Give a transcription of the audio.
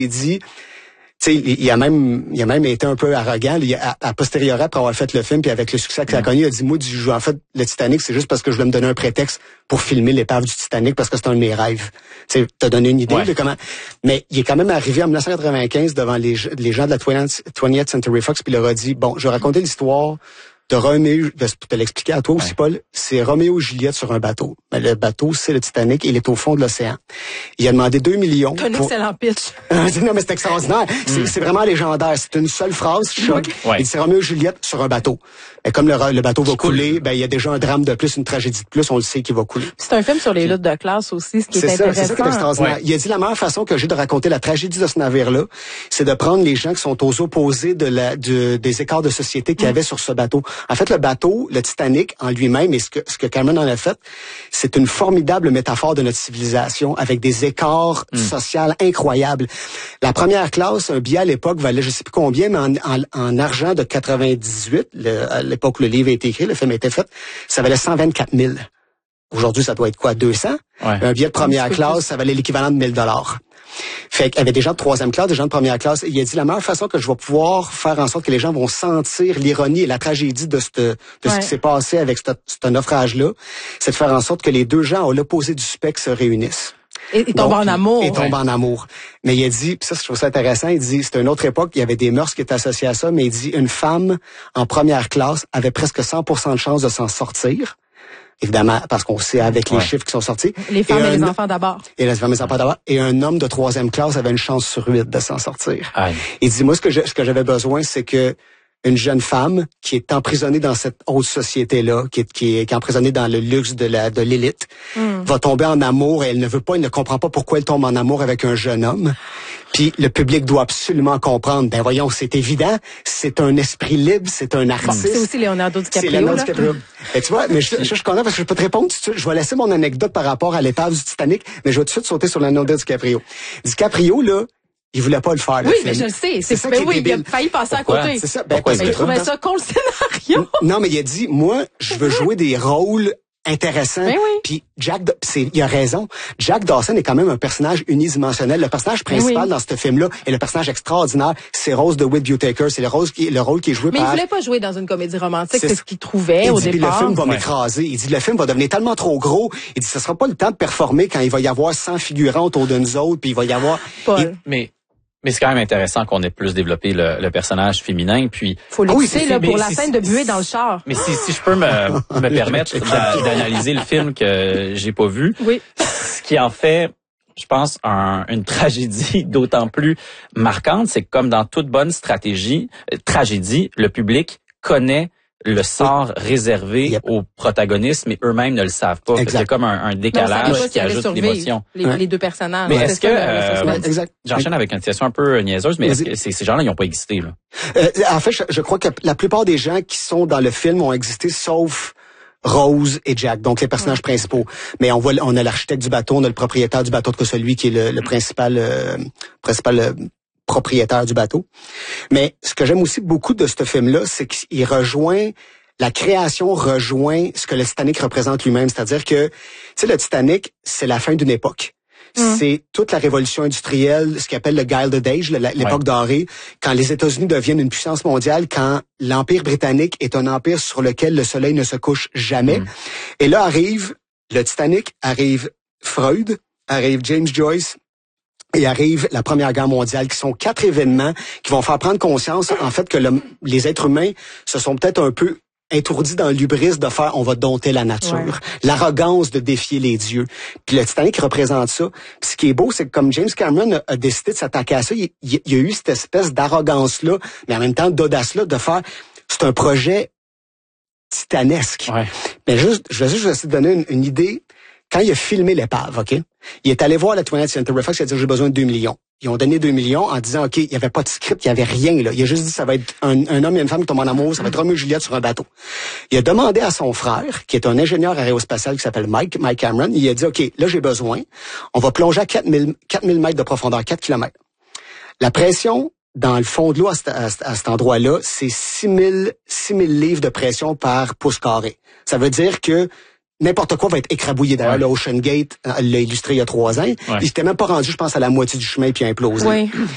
Il dit, tu sais, il a même été un peu arrogant. À posteriori, après avoir fait le film, puis avec le succès qu'il a connu, il a dit, moi, en fait, le Titanic, c'est juste parce que je voulais me donner un prétexte pour filmer l'épave du Titanic, parce que c'est un de mes rêves. Tu sais, t'as donné une idée de comment... Mais il est quand même arrivé en 1995 devant les gens de la 20th Century Fox, puis il leur a dit, bon, je vais raconter l'histoire de Roméo, de te l'expliquer à toi aussi, Paul, c'est Roméo et Juliette sur un bateau. Mais le bateau, c'est le Titanic, il est au fond de l'océan. Il a demandé 2 millions. Un excellent pitch. Non, mais c'est extraordinaire. C'est vraiment légendaire. C'est une seule phrase, choc. Il dit, c'est Roméo et Juliette sur un bateau. Et comme le bateau va couler, ben il y a déjà un drame de plus, une tragédie de plus, on le sait qu'il va couler. C'est un film sur les luttes de classe aussi, ce qui est intéressant. C'est ça qui est extraordinaire. Il a dit la meilleure façon que j'ai de raconter la tragédie de ce navire-là, c'est de prendre les gens qui sont aux opposés des écarts de société qu'il y avait sur ce bateau. En fait, le bateau, le Titanic en lui-même, et ce que Cameron en a fait, c'est une formidable métaphore de notre civilisation avec des écarts sociaux incroyables. La première classe, un billet à l'époque valait je sais plus combien, mais en argent de 98, à l'époque où le livre a été écrit, le film a été fait, ça valait 124 000. Aujourd'hui, ça doit être quoi, 200? Un billet de première classe, ça valait l'équivalent de $1 000. Fait qu'il y avait des gens de troisième classe, des gens de première classe. Il a dit la meilleure façon que je vais pouvoir faire en sorte que les gens vont sentir l'ironie et la tragédie de ce qui s'est passé avec ce naufrage-là, c'est de faire en sorte que les deux gens à l'opposé du spectre se réunissent. Et tombent en amour. Et tombent en amour. Mais il a dit, pis ça, je trouve ça intéressant, il dit, c'est une autre époque, il y avait des mœurs qui étaient associées à ça, mais il dit, une femme en première classe avait presque 100% de chance de s'en sortir. Évidemment, parce qu'on sait avec les chiffres qui sont sortis. Les femmes et les enfants d'abord. Et les femmes et les enfants d'abord. Et un homme de troisième classe avait une chance sur 8 de s'en sortir. Il dit, moi, ce que j'avais besoin, c'est que une jeune femme qui est emprisonnée dans cette haute société-là, qui est emprisonnée dans le luxe de l'élite, va tomber en amour et elle ne comprend pas pourquoi elle tombe en amour avec un jeune homme. Puis le public doit absolument comprendre. Ben voyons, c'est évident, c'est un esprit libre, c'est un artiste. C'est aussi Leonardo DiCaprio. C'est Leonardo DiCaprio. Ben, tu vois, mais je suis content parce que je peux te répondre tout de suite. Je vais laisser mon anecdote par rapport à l'épave du Titanic, mais je vais tout de suite sauter sur Leonardo DiCaprio. DiCaprio, là, il voulait pas le faire. Oui, mais je le sais. C'est ça il a failli passer à côté. C'est ça. Il trouvait ça con le scénario. Non, mais il a dit, moi, je veux jouer des rôles intéressants. Puis il a raison. Jack Dawson est quand même un personnage unidimensionnel. Le personnage principal dans ce film-là est le personnage extraordinaire. C'est Rose DeWitt Whittaker. C'est le rôle qui est joué par... Mais il voulait pas jouer dans une comédie romantique. C'est ce qu'il trouvait au départ. Le film va m'écraser. Il dit, le film va devenir tellement trop gros. Il dit, ce sera pas le temps de performer quand il va y avoir 100 figurants autour de nous autres. Puis il va y avoir... Mais c'est quand même intéressant qu'on ait plus développé le personnage féminin. Puis faut l'écouter pour la scène de buée dans le char. Mais si je peux me permettre d'analyser le film que j'ai pas vu, ce qui en fait, je pense, une tragédie d'autant plus marquante, c'est que comme dans toute bonne tragédie, le public connaît le sort réservé aux protagonistes, mais eux-mêmes ne le savent pas. C'est comme un décalage qui ajoute l'émotion. Les deux personnages. Mais est-ce que, j'enchaîne avec une question un peu niaiseuse, mais est-ce que ces gens-là, ils n'ont pas existé, là? En fait, je crois que la plupart des gens qui sont dans le film ont existé, sauf Rose et Jack, donc les personnages principaux. Mais on a l'architecte du bateau, on a le propriétaire du bateau, que celui qui est le principal propriétaire du bateau. Mais ce que j'aime aussi beaucoup de ce film-là, c'est qu'il la création rejoint ce que le Titanic représente lui-même. C'est-à-dire que, tu sais, le Titanic, c'est la fin d'une époque. C'est toute la révolution industrielle, ce qu'on appelle le Gilded Age, l'époque dorée, quand les États-Unis deviennent une puissance mondiale, quand l'Empire britannique est un empire sur lequel le soleil ne se couche jamais. Et là arrive le Titanic, arrive Freud, arrive James Joyce, et arrive la Première Guerre mondiale, qui sont 4 événements qui vont faire prendre conscience, en fait, que les êtres humains se sont peut-être un peu étourdis dans l'hubris de faire on va dompter la nature, l'arrogance de défier les dieux. Puis le Titanic représente ça. Puis ce qui est beau, c'est que comme James Cameron a décidé de s'attaquer à ça, il y a eu cette espèce d'arrogance-là, mais en même temps d'audace-là, de faire... C'est un projet titanesque. Mais je vais juste essayer de donner une idée. Quand il a filmé l'épave, OK? Il est allé voir la 20th Century Fox, il a dit, j'ai besoin de 2 millions. Ils ont donné 2 millions en disant, OK, il n'y avait pas de script, il n'y avait rien, là. Il a juste dit, ça va être un homme et une femme qui tombent en amour, ça va être Roméo et Juliette sur un bateau. Il a demandé à son frère, qui est un ingénieur aérospatial qui s'appelle Mike Cameron, il a dit, OK, là, j'ai besoin. On va plonger à 4000 mètres de profondeur, 4 kilomètres. La pression dans le fond de l'eau à cet endroit-là, c'est 6000 livres de pression par pouce carré. Ça veut dire que n'importe quoi va être écrabouillé. D'ailleurs, le Ocean Gate l'a illustré il y a 3 ans. Il s'était même pas rendu, je pense, à la moitié du chemin puis a implosé.